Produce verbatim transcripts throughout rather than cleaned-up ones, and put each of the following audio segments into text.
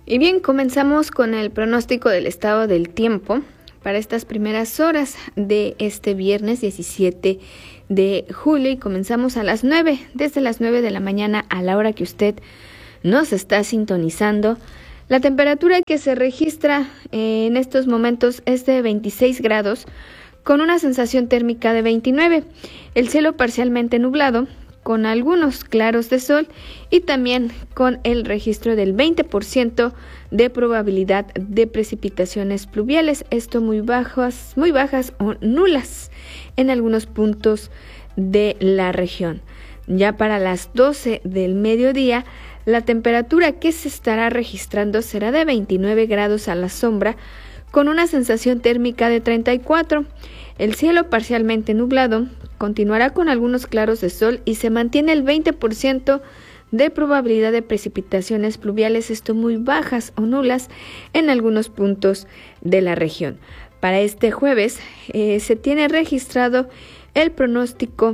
Y bien, comenzamos con el pronóstico del estado del tiempo para estas primeras horas de este viernes diecisiete de julio, y comenzamos a las nueve, desde las nueve de la mañana a la hora que usted nos está sintonizando. La temperatura que se registra en estos momentos es de veintiséis grados, con una sensación térmica de veintinueve. El cielo parcialmente nublado, con algunos claros de sol y también con el registro del veinte por ciento de probabilidad de precipitaciones pluviales, esto muy bajas, muy bajas o nulas en algunos puntos de la región. Ya para las doce del mediodía, la temperatura que se estará registrando será de veintinueve grados a la sombra, con una sensación térmica de treinta y cuatro. El cielo parcialmente nublado continuará con algunos claros de sol y se mantiene el veinte por ciento de probabilidad de precipitaciones pluviales, esto muy bajas o nulas en algunos puntos de la región. Para este jueves eh, se tiene registrado el pronóstico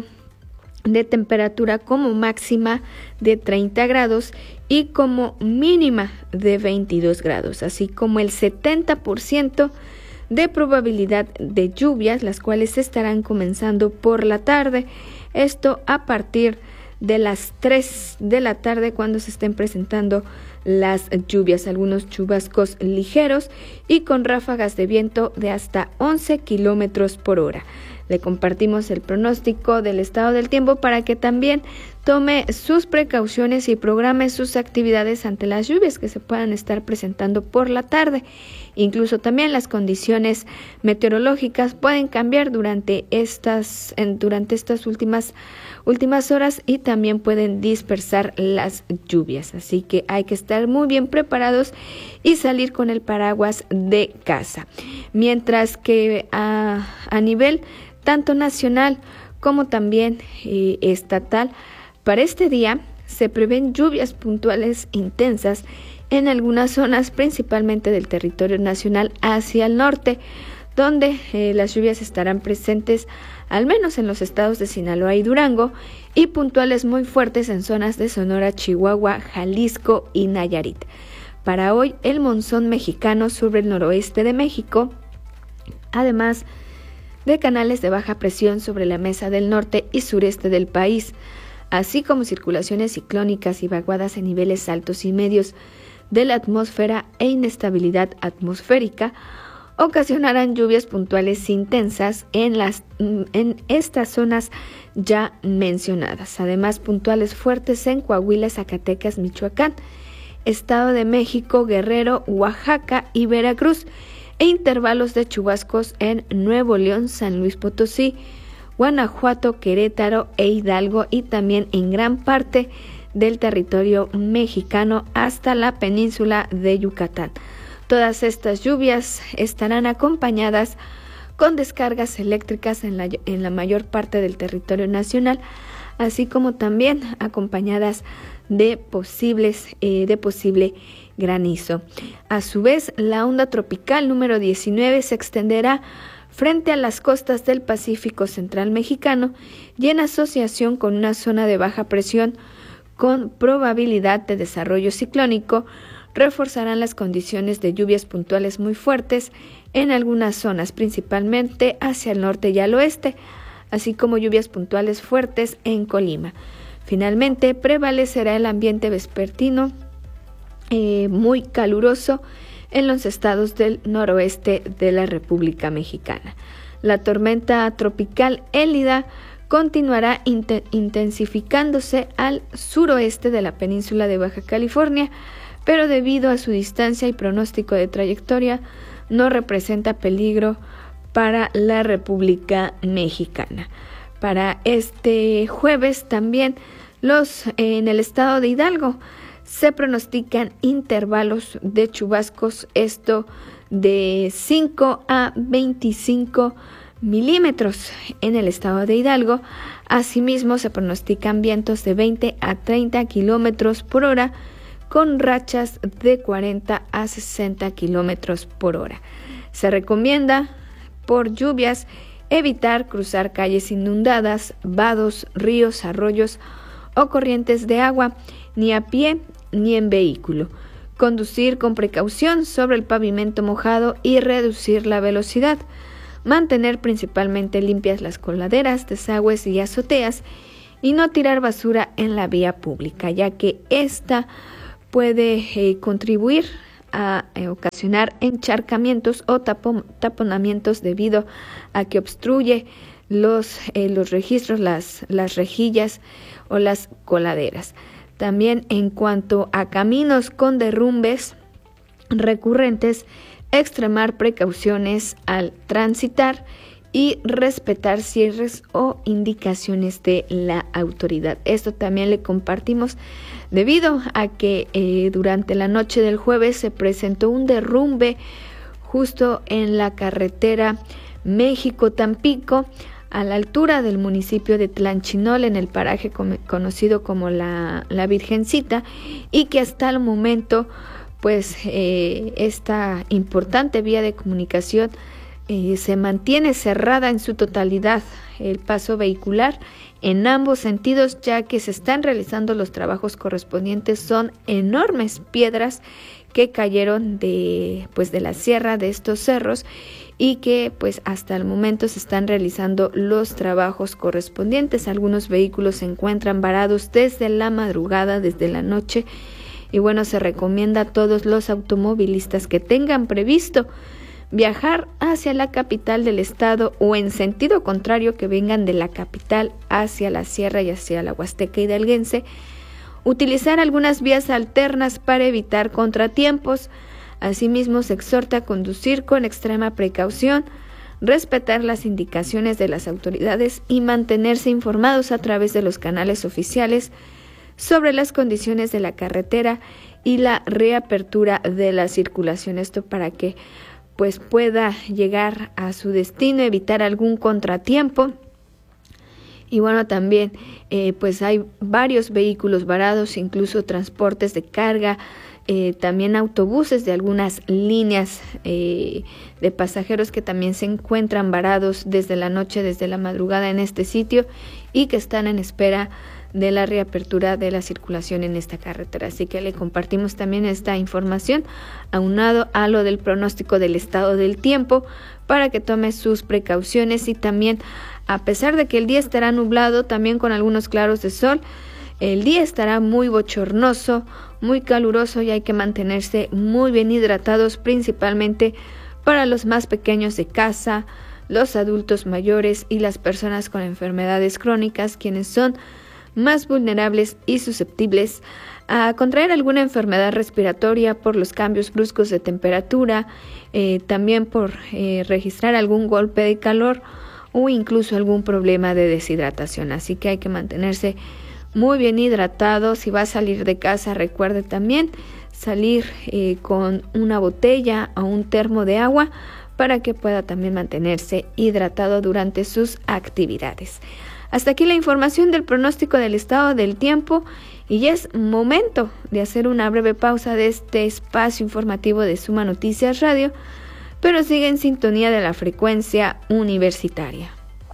de temperatura como máxima de treinta grados y como mínima de veintidós grados, así como el setenta por ciento de probabilidad de lluvias, las cuales estarán comenzando por la tarde, esto a partir de las tres de la tarde, cuando se estén presentando las lluvias, algunos chubascos ligeros y con ráfagas de viento de hasta once kilómetros por hora. Le compartimos el pronóstico del estado del tiempo para que también tome sus precauciones y programe sus actividades ante las lluvias que se puedan estar presentando por la tarde. Incluso también las condiciones meteorológicas pueden cambiar durante estas, en, durante estas últimas, últimas horas y también pueden dispersar las lluvias. Así que hay que estar muy bien preparados y salir con el paraguas de casa. Mientras que a, a nivel tanto nacional como también eh, estatal, para este día se prevén lluvias puntuales intensas en algunas zonas, principalmente del territorio nacional hacia el norte, donde eh, las lluvias estarán presentes al menos en los estados de Sinaloa y Durango, y puntuales muy fuertes en zonas de Sonora, Chihuahua, Jalisco y Nayarit. Para hoy, el monzón mexicano sobre el noroeste de México, además de canales de baja presión sobre la mesa del norte y sureste del país, así como circulaciones ciclónicas y vaguadas en niveles altos y medios de la atmósfera e inestabilidad atmosférica, ocasionarán lluvias puntuales intensas en, las, en estas zonas ya mencionadas. Además, puntuales fuertes en Coahuila, Zacatecas, Michoacán, Estado de México, Guerrero, Oaxaca y Veracruz, e intervalos de chubascos en Nuevo León, San Luis Potosí, Guanajuato, Querétaro e Hidalgo, y también en gran parte del territorio mexicano hasta la península de Yucatán. Todas estas lluvias estarán acompañadas con descargas eléctricas en la, en la mayor parte del territorio nacional, así como también acompañadas de posibles eh, de posible granizo. A su vez, la onda tropical número diecinueve se extenderá frente a las costas del Pacífico Central mexicano y en asociación con una zona de baja presión con probabilidad de desarrollo ciclónico, reforzarán las condiciones de lluvias puntuales muy fuertes en algunas zonas, principalmente hacia el norte y al oeste, así como lluvias puntuales fuertes en Colima. Finalmente, prevalecerá el ambiente vespertino eh, muy caluroso en los estados del noroeste de la República Mexicana. La tormenta tropical Élida continuará int- intensificándose al suroeste de la península de Baja California, pero debido a su distancia y pronóstico de trayectoria, no representa peligro para la República Mexicana. Para este jueves también los eh, en el estado de Hidalgo se pronostican intervalos de chubascos, esto de cinco a veinticinco milímetros en el estado de Hidalgo. Asimismo, se pronostican vientos de veinte a treinta kilómetros por hora, con rachas de cuarenta a sesenta kilómetros por hora. Se recomienda, por lluvias, evitar cruzar calles inundadas, vados, ríos, arroyos o corrientes de agua, ni a pie ni en vehículo. conducir con precaución sobre el pavimento mojado y reducir la velocidad, mantener principalmente limpias las coladeras, desagües y azoteas y no tirar basura en la vía pública, ya que esta puede eh, contribuir a eh, ocasionar encharcamientos o tapon, taponamientos debido a que obstruye los, eh, los registros, las, las rejillas o las coladeras. También en cuanto a caminos con derrumbes recurrentes, extremar precauciones al transitar y respetar cierres o indicaciones de la autoridad. Esto también le compartimos debido a que eh, durante la noche del jueves se presentó un derrumbe justo en la carretera México-Tampico, a la altura del municipio de Tlanchinol, en el paraje conocido como la, la Virgencita, y que hasta el momento pues eh, esta importante vía de comunicación eh, se mantiene cerrada en su totalidad, el paso vehicular en ambos sentidos, ya que se están realizando los trabajos correspondientes. Son enormes piedras que cayeron de pues de la sierra de estos cerros y que pues hasta el momento se están realizando los trabajos correspondientes. Algunos vehículos se encuentran varados desde la madrugada, desde la noche, y bueno, se recomienda a todos los automovilistas que tengan previsto viajar hacia la capital del estado o en sentido contrario, que vengan de la capital hacia la sierra y hacia la Huasteca hidalguense, utilizar algunas vías alternas para evitar contratiempos. Asimismo, se exhorta a conducir con extrema precaución, respetar las indicaciones de las autoridades y mantenerse informados a través de los canales oficiales sobre las condiciones de la carretera y la reapertura de la circulación. Esto para que pues pueda llegar a su destino, evitar algún contratiempo. Y bueno, también eh, pues hay varios vehículos varados, incluso transportes de carga, eh, también autobuses de algunas líneas eh, de pasajeros que también se encuentran varados desde la noche, desde la madrugada en este sitio, y que están en espera de la reapertura de la circulación en esta carretera. Así que le compartimos también esta información aunado a lo del pronóstico del estado del tiempo para que tome sus precauciones. Y también, a pesar de que el día estará nublado, también con algunos claros de sol, el día estará muy bochornoso, muy caluroso, y hay que mantenerse muy bien hidratados, principalmente para los más pequeños de casa, los adultos mayores y las personas con enfermedades crónicas, quienes son más vulnerables y susceptibles a contraer alguna enfermedad respiratoria por los cambios bruscos de temperatura, eh, también por eh, registrar algún golpe de calor o incluso algún problema de deshidratación. Así que hay que mantenerse muy bien hidratado. Si va a salir de casa, recuerde también salir eh, con una botella o un termo de agua para que pueda también mantenerse hidratado durante sus actividades. Hasta aquí la información del pronóstico del estado del tiempo, y ya es momento de hacer una breve pausa de este espacio informativo de Suma Noticias Radio, pero sigue en sintonía de la frecuencia universitaria.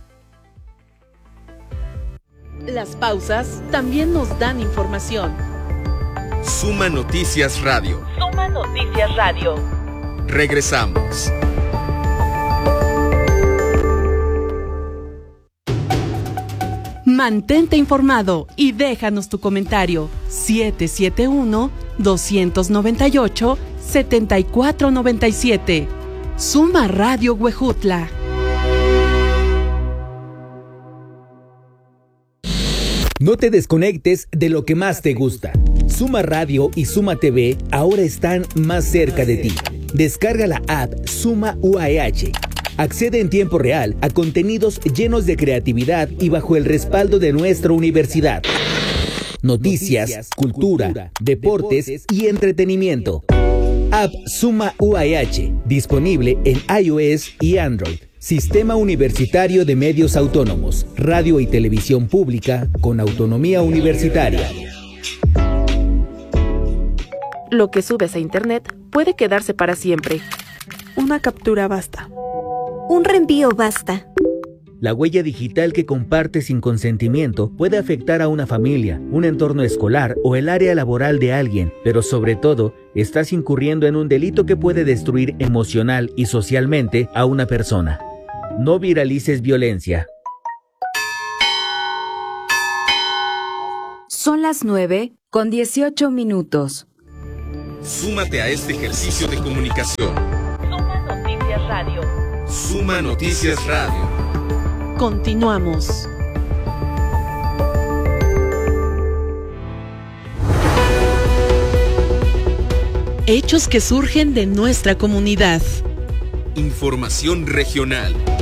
Las pausas también nos dan información. Suma Noticias Radio. Suma Noticias Radio. Regresamos. Mantente informado y déjanos tu comentario. siete siete uno, dos nueve ocho, siete cuatro nueve siete. Suma Radio Huejutla. No te desconectes de lo que más te gusta. Suma Radio y Suma T V ahora están más cerca de ti. Descarga la app Suma U A H. Accede en tiempo real a contenidos llenos de creatividad y bajo el respaldo de nuestra universidad. Noticias, cultura, deportes y entretenimiento. App Suma U A H, disponible en iOS y Android. Sistema Universitario de Medios Autónomos, radio y televisión pública con autonomía universitaria. Lo que subes a internet puede quedarse para siempre. Una captura basta. Un reenvío basta. La huella digital que compartes sin consentimiento puede afectar a una familia, un entorno escolar o el área laboral de alguien, pero sobre todo, estás incurriendo en un delito que puede destruir emocional y socialmente a una persona. No viralices violencia. Son las nueve con dieciocho minutos. Súmate a este ejercicio de comunicación. Suma Noticias Radio. Suma Noticias Radio. Continuamos. Hechos que surgen de nuestra comunidad. Información regional.